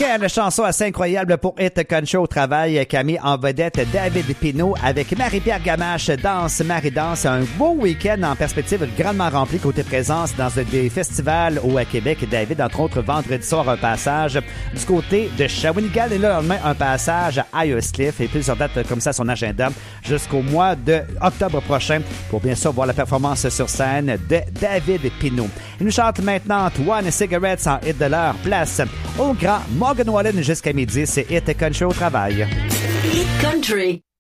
Quelle chanson assez incroyable pour Hit Country au travail qui a mis en vedette David Pinault avec Marie-Pierre Gamache, Danse, Marie-Danse. Un beau week-end en perspective grandement rempli côté présence dans des festivals au Québec. David, entre autres, vendredi soir, un passage du côté de Shawinigan et le lendemain, un passage à Islip et plusieurs dates comme ça son agenda jusqu'au mois d'octobre prochain pour bien sûr voir la performance sur scène de David Pinault. Il nous chante maintenant Antoine Cigarettes en hit de leur place au grand Morgan Wallen jusqu'à midi. C'est Hit Country au travail. Hit Country.